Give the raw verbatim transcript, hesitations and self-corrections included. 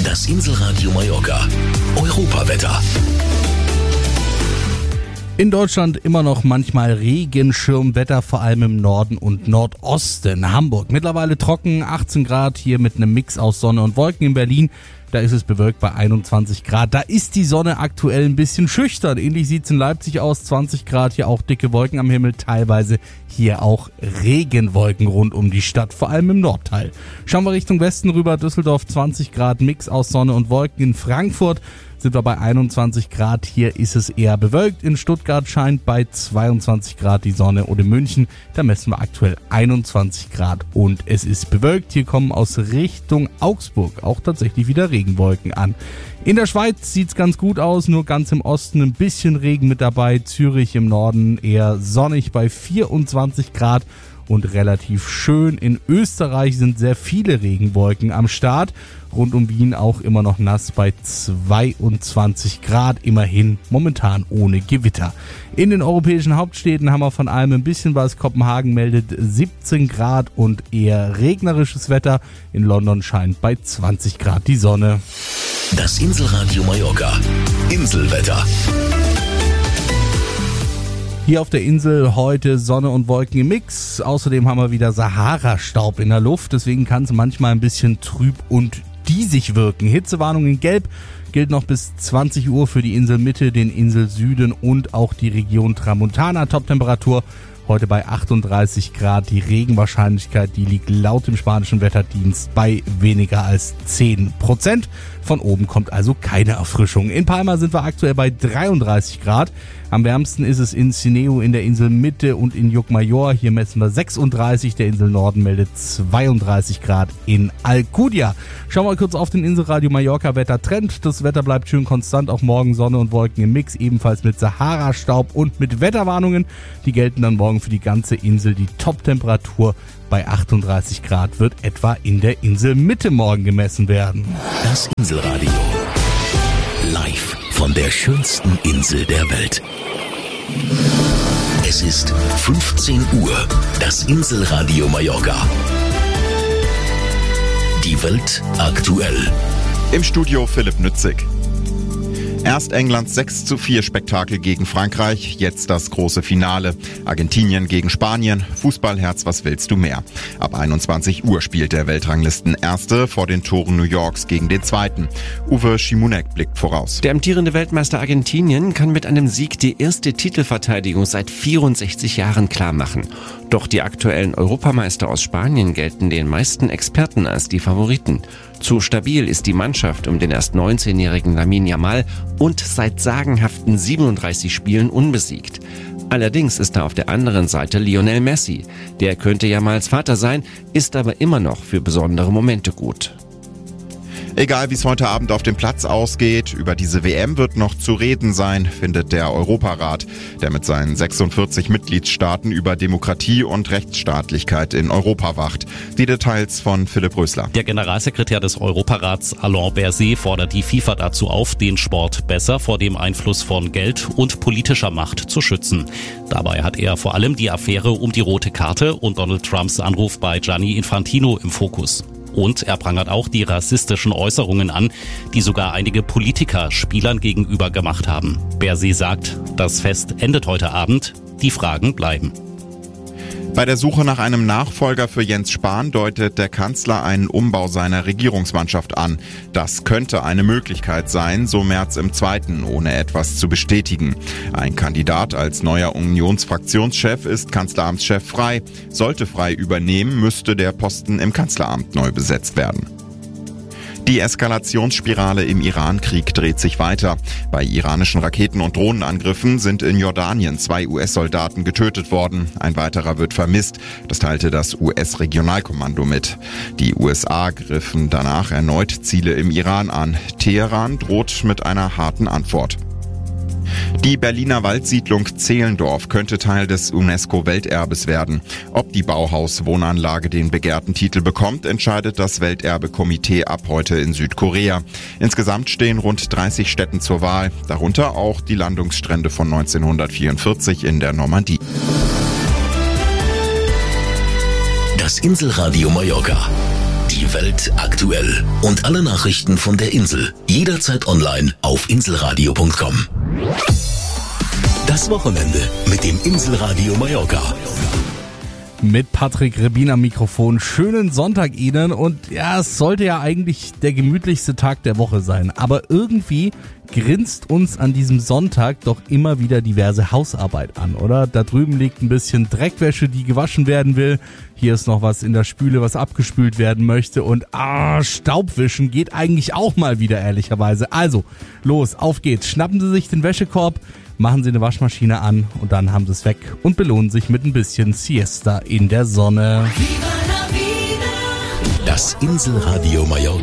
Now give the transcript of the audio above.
Das Inselradio Mallorca. Europawetter. In Deutschland immer noch manchmal Regenschirmwetter, vor allem im Norden und Nordosten. Hamburg mittlerweile trocken, achtzehn Grad hier mit einem Mix aus Sonne und Wolken. In Berlin, da ist es bewölkt bei einundzwanzig Grad. Da ist die Sonne aktuell ein bisschen schüchtern. Ähnlich sieht es in Leipzig aus, zwanzig Grad, hier auch dicke Wolken am Himmel, teilweise hier auch Regenwolken rund um die Stadt, vor allem im Nordteil. Schauen wir Richtung Westen rüber, Düsseldorf zwanzig Grad, Mix aus Sonne und Wolken. In Frankfurt sind wir bei einundzwanzig Grad, hier ist es eher bewölkt. In Stuttgart scheint bei zweiundzwanzig Grad die Sonne und in München, da messen wir aktuell einundzwanzig Grad und es ist bewölkt. Hier kommen aus Richtung Augsburg auch tatsächlich wieder Regenwolken an. In der Schweiz sieht's ganz gut aus, nur ganz im Osten ein bisschen Regen mit dabei. Zürich im Norden eher sonnig bei vierundzwanzig Grad und relativ schön. In Österreich sind sehr viele Regenwolken am Start. Rund um Wien auch immer noch nass bei zweiundzwanzig Grad, immerhin momentan ohne Gewitter. In den europäischen Hauptstädten haben wir von allem ein bisschen was. Kopenhagen meldet siebzehn Grad und eher regnerisches Wetter. In London scheint bei zwanzig Grad die Sonne. Das Inselradio Mallorca. Inselwetter. Hier auf der Insel heute Sonne und Wolken im Mix. Außerdem haben wir wieder Sahara-Staub in der Luft. Deswegen kann es manchmal ein bisschen trüb und diesig wirken. Hitzewarnung in Gelb gilt noch bis zwanzig Uhr für die Inselmitte, den Inselsüden und auch die Region Tramontana. Toptemperatur heute bei achtunddreißig Grad. Die Regenwahrscheinlichkeit, die liegt laut dem spanischen Wetterdienst bei weniger als zehn Prozent. Von oben kommt also keine Erfrischung. In Palma sind wir aktuell bei dreiunddreißig Grad. Am wärmsten ist es in Sineu in der Inselmitte und in Llucmajor. Hier messen wir sechsunddreißig. Der Insel Norden meldet zweiunddreißig Grad in Alcudia. Schauen wir mal kurz auf den Inselradio Mallorca Wettertrend. Das Wetter bleibt schön konstant. Auch morgen Sonne und Wolken im Mix. Ebenfalls mit Sahara-Staub und mit Wetterwarnungen. Die gelten dann morgen für die ganze Insel. Die Top-Temperatur bei achtunddreißig Grad wird etwa in der Inselmitte morgen gemessen werden. Das Inselradio. Live von der schönsten Insel der Welt. Es ist fünfzehn Uhr. Das Inselradio Mallorca. Die Welt aktuell. Im Studio Philipp Nützig. Erst Englands sechs zu vier Spektakel gegen Frankreich, jetzt das große Finale. Argentinien gegen Spanien, Fußballherz, was willst du mehr? Ab einundzwanzig Uhr spielt der Weltranglisten-Erste vor den Toren New Yorks gegen den Zweiten. Uwe Schimunek blickt voraus. Der amtierende Weltmeister Argentinien kann mit einem Sieg die erste Titelverteidigung seit vierundsechzig Jahren klar machen. Doch die aktuellen Europameister aus Spanien gelten den meisten Experten als die Favoriten. Zu stabil ist die Mannschaft um den erst neunzehnjährigen Lamine Yamal und seit sagenhaften siebenunddreißig Spielen unbesiegt. Allerdings ist da auf der anderen Seite Lionel Messi. Der könnte Yamals Vater sein, ist aber immer noch für besondere Momente gut. Egal wie es heute Abend auf dem Platz ausgeht, über diese W M wird noch zu reden sein, findet der Europarat, der mit seinen sechsundvierzig Mitgliedstaaten über Demokratie und Rechtsstaatlichkeit in Europa wacht. Die Details von Philipp Rösler. Der Generalsekretär des Europarats Alain Berset fordert die FIFA dazu auf, den Sport besser vor dem Einfluss von Geld und politischer Macht zu schützen. Dabei hat er vor allem die Affäre um die rote Karte und Donald Trumps Anruf bei Gianni Infantino im Fokus. Und er prangert auch die rassistischen Äußerungen an, die sogar einige Politiker Spielern gegenüber gemacht haben. Berset sagt, das Fest endet heute Abend, die Fragen bleiben. Bei der Suche nach einem Nachfolger für Jens Spahn deutet der Kanzler einen Umbau seiner Regierungsmannschaft an. Das könnte eine Möglichkeit sein, so Merz im Zweiten, ohne etwas zu bestätigen. Ein Kandidat als neuer Unionsfraktionschef ist Kanzleramtschef Frey. Sollte Frey übernehmen, müsste der Posten im Kanzleramt neu besetzt werden. Die Eskalationsspirale im Iran-Krieg dreht sich weiter. Bei iranischen Raketen- und Drohnenangriffen sind in Jordanien zwei U S-Soldaten getötet worden. Ein weiterer wird vermisst. Das teilte das U S-Regionalkommando mit. Die U S A griffen danach erneut Ziele im Iran an. Teheran droht mit einer harten Antwort. Die Berliner Waldsiedlung Zehlendorf könnte Teil des UNESCO-Welterbes werden. Ob die Bauhaus-Wohnanlage den begehrten Titel bekommt, entscheidet das Welterbe-Komitee ab heute in Südkorea. Insgesamt stehen rund dreißig Stätten zur Wahl, darunter auch die Landungsstrände von neunzehnhundertvierundvierzig in der Normandie. Das Inselradio Mallorca. Die Die Welt aktuell. Und alle Nachrichten von der Insel. Jederzeit online auf inselradio punkt com. Das Wochenende mit dem Inselradio Mallorca. Mit Patrick Rebin am Mikrofon. Schönen Sonntag Ihnen und ja, es sollte ja eigentlich der gemütlichste Tag der Woche sein, aber irgendwie grinst uns an diesem Sonntag doch immer wieder diverse Hausarbeit an, oder? Da drüben liegt ein bisschen Dreckwäsche, die gewaschen werden will. Hier ist noch was in der Spüle, was abgespült werden möchte und ah, Staubwischen geht eigentlich auch mal wieder, ehrlicherweise. Also, los, auf geht's. Schnappen Sie sich den Wäschekorb, machen Sie eine Waschmaschine an und dann haben Sie es weg und belohnen sich mit ein bisschen Siesta in der Sonne. Das Inselradio Mallorca